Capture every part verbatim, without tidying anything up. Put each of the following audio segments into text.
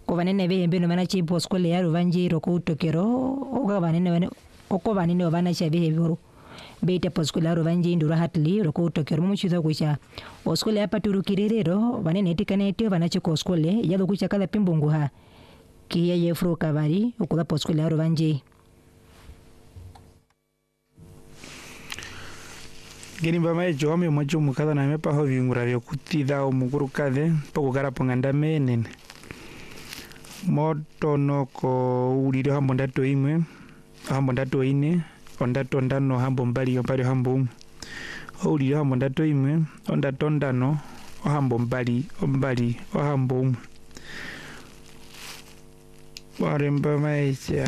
ko banene be mbeno mana chipo skole ya ruvanjiro ko utokero oga banene bane oko banene bana chabe heboro beite poskole ya ruvanjiro hatli ro ko utokero muchizo kucha oskole ya paturu kirerero banene etikane etio bana chiko skole ya do kucha kala pimbungu ha kiya yefro kabari okula poskole ya ruvanjiro gini bama ejo me mojo mukada na me pa hovi ngura byo kutida o mukuru kade poko gara ponganda menen moto no ko ulire hambo ndato imwe hambo ndato ine ondato ndano hambo mbali mbali hambo ulire hambo ndato imwe ondato ndano hambo mbali mbali hambo waremba maicha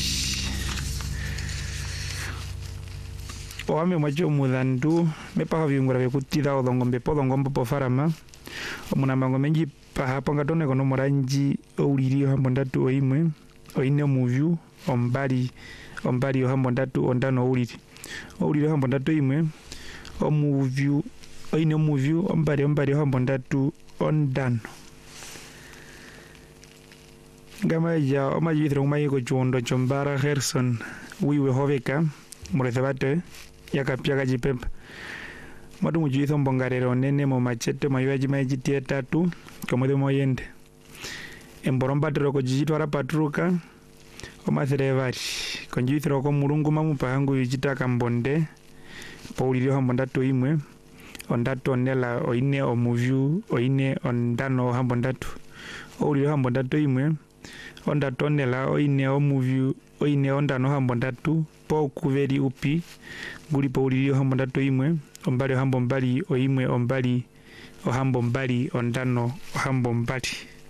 Oame mwacho mudhandu mepa haviungura vyakutida odongo mbepo odongo mbepo farama omunambango menji pahapo ngatone kono moranji ouliri hambo ndatu oimwe oine muvyu ombali ombali hambo ndatu ondano ouliri ouliri hambo ndatu imwe omuvyu oine muvyu ombali ombali hambo ndatu ondano ngama ya omajithira umayiko chuondo chombara Gerson wiwe hoveka murethabate yakapya kajipepa madu mujitho mbongarero nene mo machete mayiwaji mayijitie tatu komode moyende emborombatero ko jitwara patruka omatherevari konjithiro ko mulungu mamupangu yijitaka mbonde paulirio hambo ndatu imwe ondatu nela oine omuvyu oine ondano hambo ndatu oulirio hambo ndatu imwe ondatu nela oine omuvyu oine ondano hambo ndatu po kuveri upi guli po ulilio hambo ndatu imwe ombali hambo mbali oimwe ombali ohambo mbali ondano ohambo mbali